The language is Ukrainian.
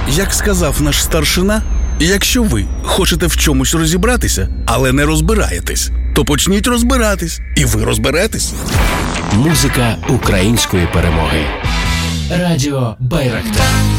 Як сказав наш старшина, якщо ви хочете в чомусь розібратися, але не розбираєтесь, то почніть розбиратись, і ви розберетесь. Музика української перемоги. Радіо Байрактар.